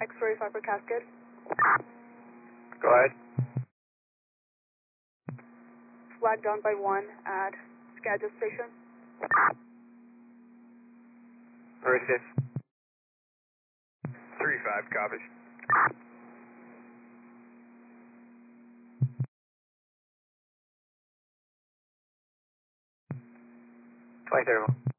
X-ray 5 for Cascade. Go ahead. Flag down by 1 at Skagit Station. Resist. 3-5, copies. 2031.